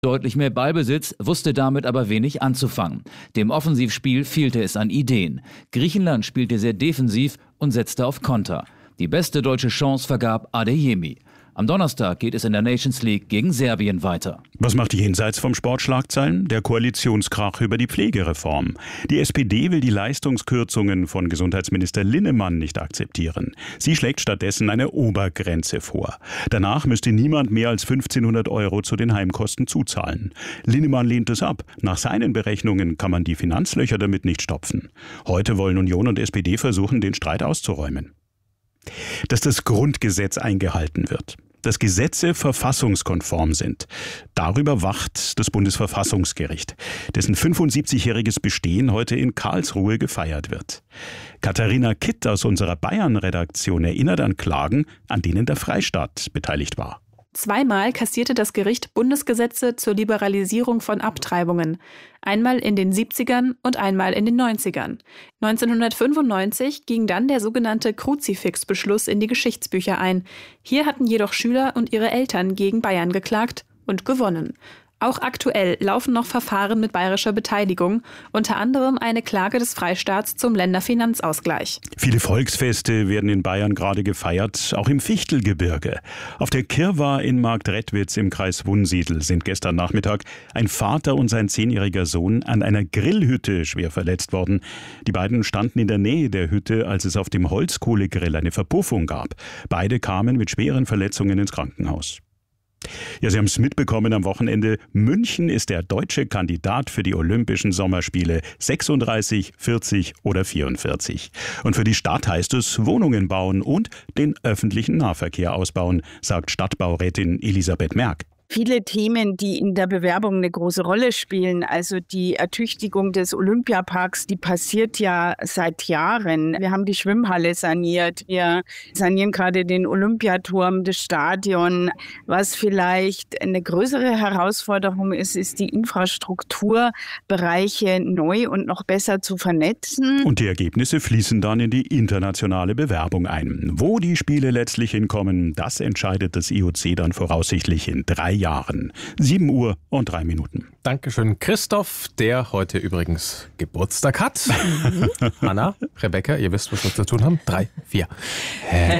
Deutlich mehr Ballbesitz, wusste damit aber wenig anzufangen. Dem Offensivspiel fehlte es an Ideen. Griechenland spielte sehr defensiv und setzte auf Konter. Die beste deutsche Chance vergab Adeyemi. Am Donnerstag geht es in der Nations League gegen Serbien weiter. Was macht jenseits vom Sportschlagzeilen? Der Koalitionskrach über die Pflegereform. Die SPD will die Leistungskürzungen von Gesundheitsminister Linnemann nicht akzeptieren. Sie schlägt stattdessen eine Obergrenze vor. Danach müsste niemand mehr als 1.500 € zu den Heimkosten zuzahlen. Linnemann lehnt es ab. Nach seinen Berechnungen kann man die Finanzlöcher damit nicht stopfen. Heute wollen Union und SPD versuchen, den Streit auszuräumen. Dass das Grundgesetz eingehalten wird, dass Gesetze verfassungskonform sind. Darüber wacht das Bundesverfassungsgericht, dessen 75-jähriges Bestehen heute in Karlsruhe gefeiert wird. Katharina Kitt aus unserer Bayern-Redaktion erinnert an Klagen, an denen der Freistaat beteiligt war. Zweimal kassierte das Gericht Bundesgesetze zur Liberalisierung von Abtreibungen. Einmal in den 70ern und einmal in den 90ern. 1995 ging dann der sogenannte Kruzifix-Beschluss in die Geschichtsbücher ein. Hier hatten jedoch Schüler und ihre Eltern gegen Bayern geklagt und gewonnen. Auch aktuell laufen noch Verfahren mit bayerischer Beteiligung, unter anderem eine Klage des Freistaats zum Länderfinanzausgleich. Viele Volksfeste werden in Bayern gerade gefeiert, auch im Fichtelgebirge. Auf der Kirwa in Marktredwitz im Kreis Wunsiedel sind gestern Nachmittag ein Vater und sein 10-jähriger Sohn an einer Grillhütte schwer verletzt worden. Die beiden standen in der Nähe der Hütte, als es auf dem Holzkohlegrill eine Verpuffung gab. Beide kamen mit schweren Verletzungen ins Krankenhaus. Ja, Sie haben es mitbekommen am Wochenende. München ist der deutsche Kandidat für die Olympischen Sommerspiele 36, 40 oder 44. Und für die Stadt heißt es Wohnungen bauen und den öffentlichen Nahverkehr ausbauen, sagt Stadtbaurätin Elisabeth Merck. Viele Themen, die in der Bewerbung eine große Rolle spielen, also die Ertüchtigung des Olympiaparks, die passiert ja seit Jahren. Wir haben die Schwimmhalle saniert, wir sanieren gerade den Olympiaturm, das Stadion. Was vielleicht eine größere Herausforderung ist, ist die Infrastrukturbereiche neu und noch besser zu vernetzen. Und die Ergebnisse fließen dann in die internationale Bewerbung ein. Wo die Spiele letztlich hinkommen, das entscheidet das IOC dann voraussichtlich in 3 Jahren. 7:03. Dankeschön, Christoph, der heute übrigens Geburtstag hat. Anna, Rebecca, ihr wisst, was wir zu tun haben. 3, 4.